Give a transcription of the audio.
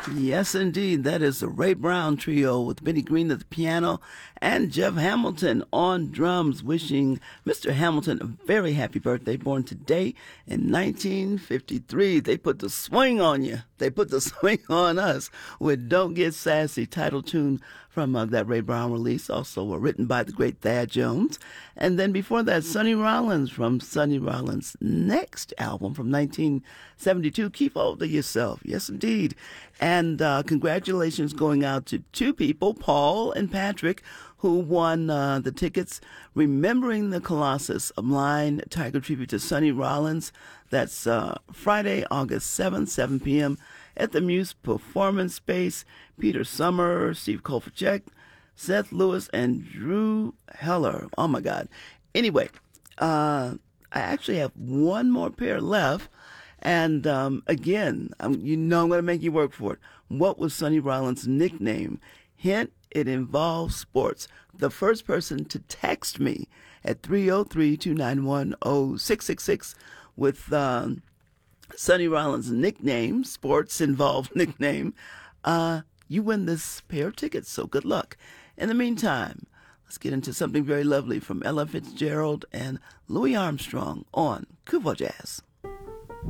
Yes, indeed. That is the Ray Brown Trio with Benny Green at the piano and Jeff Hamilton on drums, wishing Mr. Hamilton a very happy birthday, born today in 1953. They put the swing on you. They put the swing on us with Don't Get Sassy, title tune from that Ray Brown release, also written by the great Thad Jones. And then before that, Sonny Rollins from Sonny Rollins' next album from 1972, Keep Hold of Yourself. Yes, indeed. And congratulations going out to two people, Paul and Patrick, who won the tickets, Remembering the Colossus, a blind tiger tribute to Sonny Rollins. That's Friday, August 7th, 7 p.m. at the Muse Performance Space. Peter Summer, Steve Kolfacek, Seth Lewis, and Drew Heller. Oh, my God. Anyway, I actually have one more pair left. And again, you know I'm going to make you work for it. What was Sonny Rollins' nickname? Hint, it involves sports. The first person to text me at 303-291-0666 with Sonny Rollins' nickname, sports involved nickname, you win this pair of tickets. So good luck. In the meantime, let's get into something very lovely from Ella Fitzgerald and Louis Armstrong on Kuvo Jazz.